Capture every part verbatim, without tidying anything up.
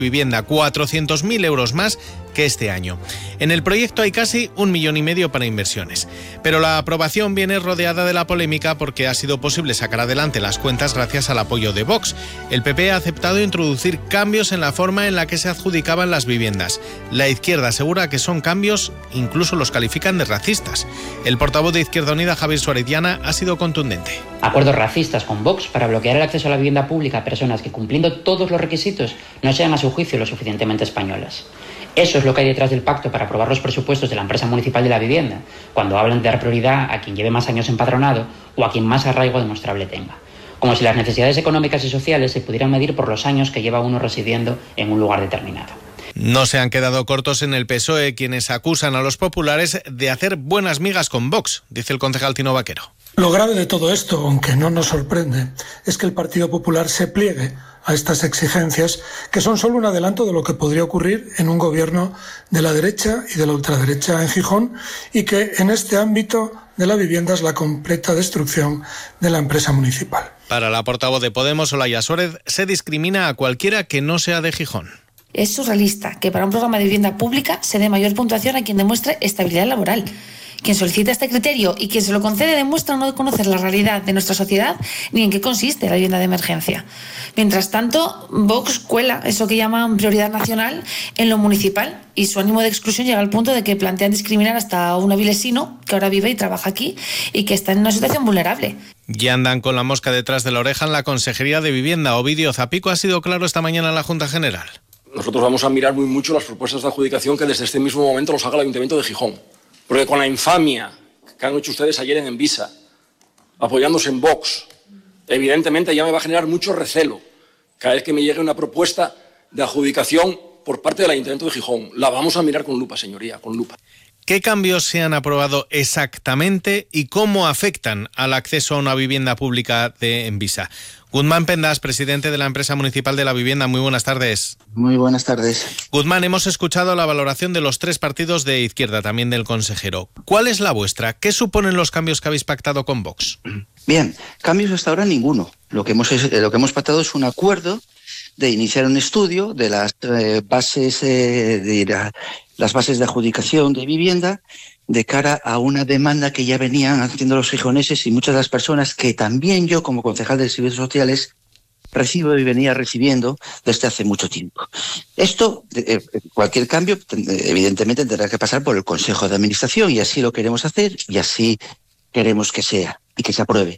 vivienda, cuatrocientos mil euros más que este año. En el proyecto hay casi un millón y medio para inversiones. Pero la aprobación viene rodeada de la polémica porque ha sido posible sacar adelante las cuentas gracias al apoyo de Vox. El P P ha aceptado introducir cambios en la forma en la que se adjudicaban las viviendas. La izquierda asegura que son cambios, incluso los califican de racistas. El portavoz de Izquierda Unida, Javier Suárez Llana, ha sido contundente. Acuerdos racistas con Vox para bloquear el acceso a la vivienda pública a personas que, cumpliendo todos los requisitos, no sean a su juicio lo suficientemente españolas. Eso es lo que hay detrás del pacto para aprobar los presupuestos de la empresa municipal de la vivienda, cuando hablan de dar prioridad a quien lleve más años empadronado o a quien más arraigo demostrable tenga. Como si las necesidades económicas y sociales se pudieran medir por los años que lleva uno residiendo en un lugar determinado. No se han quedado cortos en el P S O E quienes acusan a los populares de hacer buenas migas con Vox, dice el concejal Tino Vaquero. Lo grave de todo esto, aunque no nos sorprende, es que el Partido Popular se pliegue a estas exigencias, que son solo un adelanto de lo que podría ocurrir en un gobierno de la derecha y de la ultraderecha en Gijón, y que en este ámbito de la vivienda es la completa destrucción de la empresa municipal. Para la portavoz de Podemos, Olaya Suárez, se discrimina a cualquiera que no sea de Gijón. Es surrealista que para un programa de vivienda pública se dé mayor puntuación a quien demuestre estabilidad laboral. Quien solicita este criterio y quien se lo concede demuestra no conocer la realidad de nuestra sociedad ni en qué consiste la vivienda de emergencia. Mientras tanto, Vox cuela eso que llaman prioridad nacional en lo municipal y su ánimo de exclusión llega al punto de que plantean discriminar hasta a un avilesino que ahora vive y trabaja aquí y que está en una situación vulnerable. Ya andan con la mosca detrás de la oreja en la Consejería de Vivienda. Ovidio Zapico ha sido claro esta mañana en la Junta General. Nosotros vamos a mirar muy mucho las propuestas de adjudicación que desde este mismo momento los haga el Ayuntamiento de Gijón. Porque con la infamia que han hecho ustedes ayer en Envisa, apoyándose en Vox, evidentemente ya me va a generar mucho recelo cada vez que me llegue una propuesta de adjudicación por parte del Ayuntamiento de Gijón. La vamos a mirar con lupa, señoría, con lupa. ¿Qué cambios se han aprobado exactamente y cómo afectan al acceso a una vivienda pública de Envisa? Guzmán Pendas, presidente de la empresa municipal de la vivienda. Muy buenas tardes. Muy buenas tardes. Guzmán, hemos escuchado la valoración de los tres partidos de izquierda, también del consejero. ¿Cuál es la vuestra? ¿Qué suponen los cambios que habéis pactado con Vox? Bien, cambios hasta ahora ninguno. Lo que hemos, lo que hemos pactado es un acuerdo de iniciar un estudio de las eh, bases eh, de la, las bases de adjudicación de vivienda de cara a una demanda que ya venían haciendo los gijoneses y muchas de las personas que también yo, como concejal de Servicios Sociales, recibo y venía recibiendo desde hace mucho tiempo. Esto, eh, cualquier cambio, evidentemente tendrá que pasar por el Consejo de Administración y así lo queremos hacer y así queremos que sea y que se apruebe.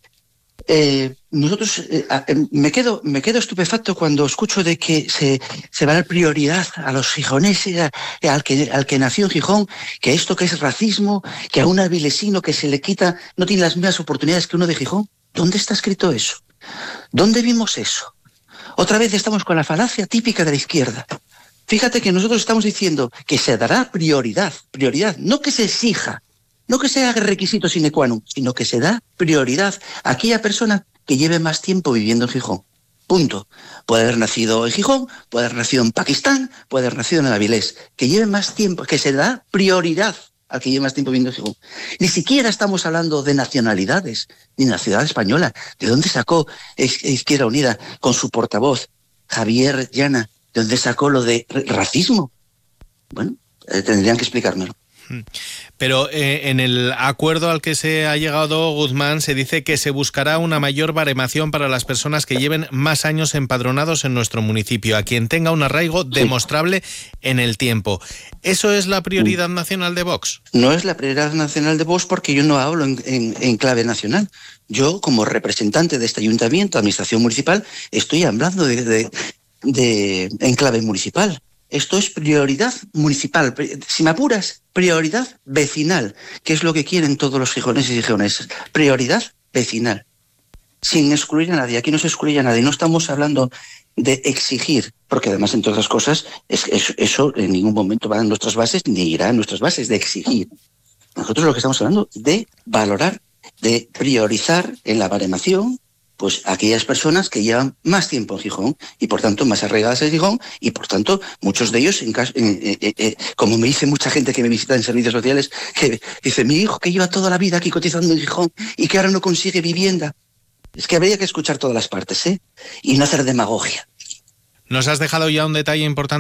Eh, nosotros eh, me quedo me quedo estupefacto cuando escucho de que se, se va a dar prioridad a los gijoneses, a, al que al que nació en Gijón, que esto que es racismo, que a un avilesino que se le quita no tiene las mismas oportunidades que uno de Gijón. ¿Dónde está escrito eso? ¿Dónde vimos eso? Otra vez estamos con la falacia típica de la izquierda. Fíjate que nosotros estamos diciendo que se dará prioridad, prioridad, no que se exija. No que sea requisito sine qua non, sino que se da prioridad a aquella persona que lleve más tiempo viviendo en Gijón. Punto. Puede haber nacido en Gijón, puede haber nacido en Pakistán, puede haber nacido en Avilés. Que lleve más tiempo, que se da prioridad al que lleve más tiempo viviendo en Gijón. Ni siquiera estamos hablando de nacionalidades, ni de la ciudad española. ¿De dónde sacó Izquierda Unida con su portavoz, Javier Llana? ¿De dónde sacó lo de racismo? Bueno, eh, tendrían que explicármelo. Pero eh, en el acuerdo al que se ha llegado, Guzmán, se dice que se buscará una mayor baremación para las personas que lleven más años empadronados en nuestro municipio, a quien tenga un arraigo demostrable en el tiempo. ¿Eso es la prioridad nacional de Vox? No es la prioridad nacional de Vox porque yo no hablo en, en, en clave nacional. Yo, como representante de este ayuntamiento, administración municipal, estoy hablando de, de, de en clave municipal. Esto es prioridad municipal. Si me apuras, prioridad vecinal, que es lo que quieren todos los gijoneses y gijonesas. Prioridad vecinal. Sin excluir a nadie. Aquí no se excluye a nadie. No estamos hablando de exigir, porque además, entre otras cosas, es, es, eso en ningún momento va en nuestras bases, ni irá en nuestras bases, de exigir. Nosotros lo que estamos hablando de valorar, de priorizar en la baremación, pues aquellas personas que llevan más tiempo en Gijón y por tanto más arraigadas en Gijón y por tanto muchos de ellos, en caso, en, eh, eh, como me dice mucha gente que me visita en servicios sociales, que dice, mi hijo que lleva toda la vida aquí cotizando en Gijón y que ahora no consigue vivienda. Es que habría que escuchar todas las partes, ¿eh? Y no hacer demagogia. Nos has dejado ya un detalle importante.